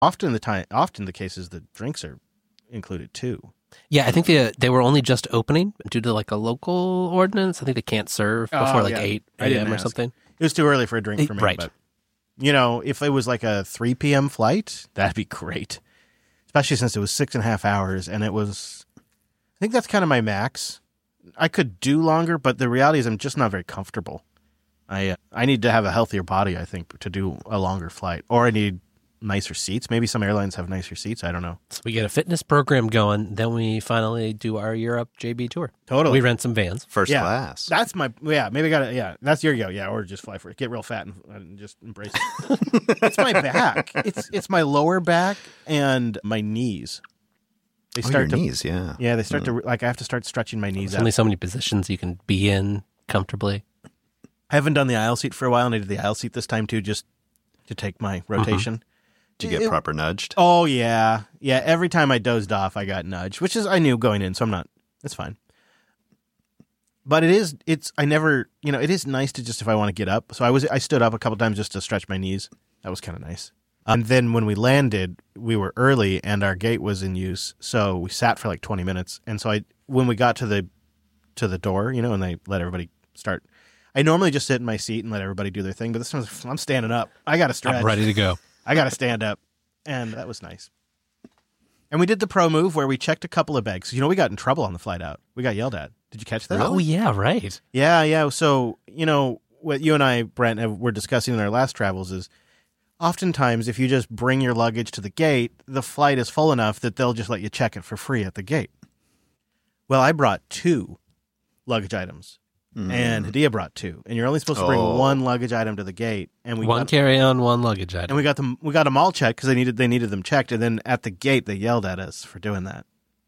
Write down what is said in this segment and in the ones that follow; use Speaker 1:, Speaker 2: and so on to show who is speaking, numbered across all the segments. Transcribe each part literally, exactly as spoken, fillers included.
Speaker 1: Often the time, often the cases, the drinks are included too.
Speaker 2: Yeah, I think they they were only just opening due to like a local ordinance. I think they can't serve before
Speaker 1: Oh,
Speaker 2: like
Speaker 1: yeah.
Speaker 2: eight
Speaker 1: I didn't
Speaker 2: a.m. or
Speaker 1: ask.
Speaker 2: something.
Speaker 1: It was too early for a drink for me.
Speaker 2: Right.
Speaker 1: But, you know, if it was like a three p.m. flight, that'd be great. Especially since it was six and a half hours. And it was, I think that's kind of my max. I could do longer, but the reality is I'm just not very comfortable. I uh, I need to have a healthier body, I think, to do a longer flight. Or I need nicer seats. Maybe some airlines have nicer seats. I don't know.
Speaker 2: So we get a fitness program going. Then we finally do our Europe J B tour.
Speaker 1: Totally.
Speaker 2: We rent some vans.
Speaker 3: First
Speaker 1: Yeah.
Speaker 3: class.
Speaker 1: That's my, yeah, maybe I got to, yeah, that's your go. Yeah, or just fly for it. Get real fat and, and just embrace it. It's my back. It's it's my lower back and my knees. They
Speaker 3: Oh,
Speaker 1: start
Speaker 3: your
Speaker 1: to,
Speaker 3: knees, yeah.
Speaker 1: yeah, they start to, like, I have to start stretching my knees
Speaker 2: There's
Speaker 1: out.
Speaker 2: only so many positions you can be in comfortably.
Speaker 1: I haven't done the aisle seat for a while, and I did the aisle seat this time, too, just to take my rotation.
Speaker 3: Did you get
Speaker 1: It-
Speaker 3: proper nudged?
Speaker 1: Oh, yeah. Yeah, every time I dozed off, I got nudged, which is, I knew going in, so I'm not, it's fine. But it is, it's, I never, you know, it is nice to just, if I want to get up. So I was, I stood up a couple times just to stretch my knees. That was kind of nice. And then when we landed, we were early and our gate was in use. So we sat for like twenty minutes. And so I, when we got to the, to the door, you know, and they let everybody start, I normally just sit in my seat and let everybody do their thing. But this time I'm standing up. I got to stretch.
Speaker 2: I'm ready to go.
Speaker 1: I got to stand up. And that was nice. And we did the pro move where we checked a couple of bags. You know, we got in trouble on the flight out. We got yelled at. Did you catch that?
Speaker 2: Oh, yeah, right.
Speaker 1: Yeah, yeah. So, you know, what you and I, Brent, have, were discussing in our last travels is oftentimes if you just bring your luggage to the gate, the flight is full enough that they'll just let you check it for free at the gate. Well, I brought two luggage items.
Speaker 3: Mm.
Speaker 1: And Hadia brought two. And you're only supposed to bring
Speaker 3: Oh.
Speaker 1: one luggage item to the gate. And we
Speaker 2: One
Speaker 1: got,
Speaker 2: carry-on, one luggage item.
Speaker 1: and we got them we got them all checked because they needed they needed them checked. And then at the gate they yelled at us for doing that.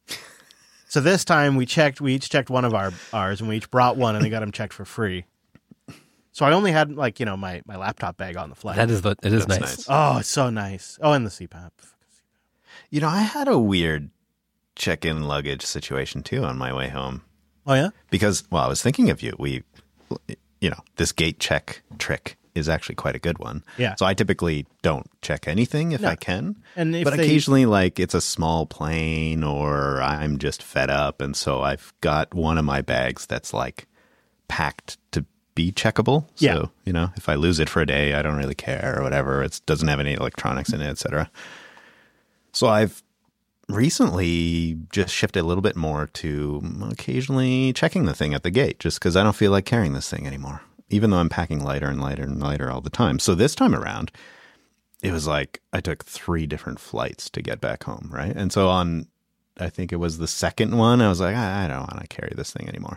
Speaker 1: So this time we checked we each checked one of our ours and we each brought one and they got them checked for free. So I only had like, you know, my, my laptop bag on the flight.
Speaker 2: That is the, it is
Speaker 3: That's
Speaker 2: nice.
Speaker 3: nice.
Speaker 1: Oh, it's so nice. Oh, and the C PAP.
Speaker 3: You know, I had a weird check-in luggage situation too on my way home.
Speaker 1: Oh yeah?
Speaker 3: Because, well, I was thinking of you. We, you know, this gate check trick is actually quite a good one.
Speaker 1: Yeah.
Speaker 3: So I typically don't check anything if
Speaker 1: No.
Speaker 3: I can.
Speaker 1: And if
Speaker 3: but
Speaker 1: they-
Speaker 3: occasionally, like, it's a small plane or I'm just fed up. And so I've got one of my bags that's, like, packed to be checkable. So,
Speaker 1: Yeah.
Speaker 3: you know, if I lose it for a day, I don't really care or whatever. It doesn't have any electronics in it, et cetera. So I've recently just shifted a little bit more to occasionally checking the thing at the gate just because I don't feel like carrying this thing anymore, even though I'm packing lighter and lighter and lighter all the time. So this time around, it was like I took three different flights to get back home, right? And so on, I think it was the second one, I was like, I, I don't want to carry this thing anymore.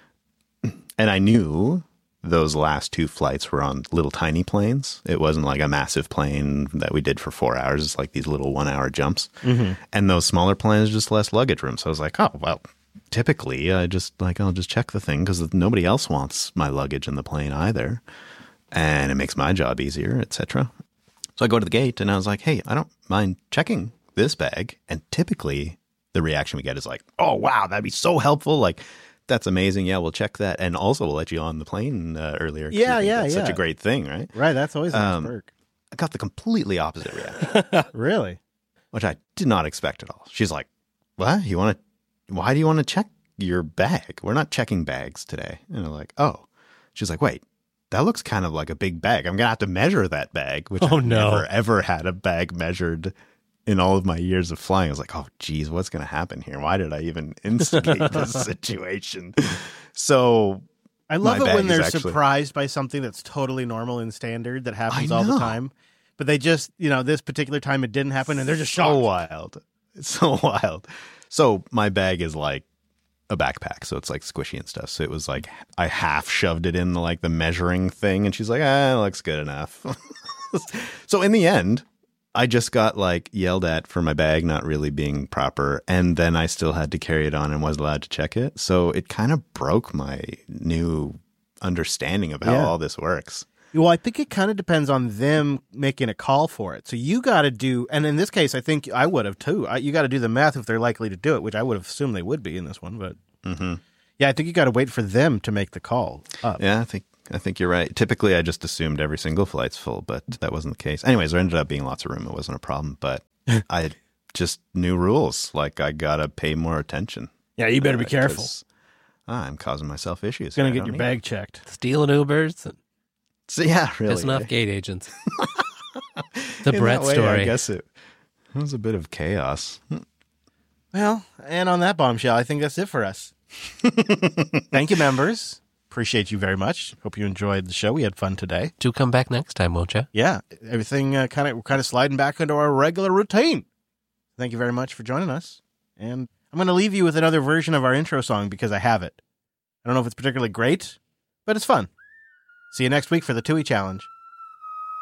Speaker 3: And I knew those last two flights were on little tiny planes. It wasn't like a massive plane that we did for four hours. It's like these little one hour jumps. Mm-hmm. And those smaller planes, just less luggage room. So I was like, oh, well, typically I just like, I'll just check the thing because nobody else wants my luggage in the plane either. And it makes my job easier, et cetera. So I go to the gate and I was like, hey, I don't mind checking this bag. And typically the reaction we get is like, oh, wow, that'd be so helpful. Like, that's amazing. Yeah, we'll check that. And also we'll let you on the plane uh, earlier. 'cause we
Speaker 1: Yeah,
Speaker 3: think
Speaker 1: yeah,
Speaker 3: that's
Speaker 1: yeah.
Speaker 3: such a great thing, right?
Speaker 1: Right, that's always a nice
Speaker 3: Um,
Speaker 1: perk.
Speaker 3: I got the completely opposite reaction,
Speaker 1: Really?
Speaker 3: which I did not expect at all. She's like, what? You want to, why do you want to check your bag? We're not checking bags today. And I'm like, oh. She's like, wait, that looks kind of like a big bag. I'm going to have to measure that bag, which
Speaker 2: Oh,
Speaker 3: I've
Speaker 2: no.
Speaker 3: never, ever had a bag measured in all of my years of flying. I was like, oh, geez, what's going to happen here? Why did I even instigate this situation? So
Speaker 1: I love
Speaker 3: my
Speaker 1: it when
Speaker 3: bag is
Speaker 1: they're
Speaker 3: actually-
Speaker 1: surprised by something that's totally normal and standard that happens
Speaker 3: I
Speaker 1: all the
Speaker 3: know.
Speaker 1: time. But they just, you know, this particular time it didn't happen and they're just
Speaker 3: so
Speaker 1: shocked.
Speaker 3: wild. It's so wild. So my bag is like a backpack, so it's like squishy and stuff. So it was like I half shoved it in like the measuring thing, and she's like, "Ah, it looks good enough." So in the end, I just got like yelled at for my bag not really being proper, and then I still had to carry it on and was allowed to check it. So it kind of broke my new understanding of how
Speaker 1: Yeah.
Speaker 3: all this works.
Speaker 1: Well, I think it kind of depends on them making a call for it. So you got to do, and in this case, I think I would have too. I, you got to do the math if they're likely to do it, which I would have assumed they would be in this one. But
Speaker 3: Mm-hmm.
Speaker 1: yeah, I think you got to wait for them to make the call up.
Speaker 3: Yeah, I think I think you're right. Typically, I just assumed every single flight's full, but that wasn't the case. Anyways, there ended up being lots of room. It wasn't a problem, but I just new rules. Like, I got to pay more attention.
Speaker 1: Yeah, you better be
Speaker 3: Uh,
Speaker 1: careful.
Speaker 3: 'cause, ah, I'm causing myself issues.
Speaker 1: Going
Speaker 3: I
Speaker 1: to get
Speaker 3: don't
Speaker 1: your
Speaker 3: need
Speaker 1: bag
Speaker 3: it.
Speaker 1: checked.
Speaker 2: Stealing Ubers and
Speaker 3: So, yeah, really.
Speaker 2: pissing off
Speaker 3: eh?
Speaker 2: gate agents. The
Speaker 3: In
Speaker 2: Brett
Speaker 3: that way,
Speaker 2: story.
Speaker 3: I guess it, it was a bit of chaos.
Speaker 1: Well, and on that bombshell, I think that's it for us. Thank you, members. Appreciate you very much. Hope you enjoyed the show. We had fun today.
Speaker 2: Do come back next time, won't you?
Speaker 1: Yeah, everything uh, kind of we're kind of sliding back into our regular routine. Thank you very much for joining us. And I'm going to leave you with another version of our intro song because I have it. I don't know if it's particularly great, but it's fun. See you next week for the Tui Challenge.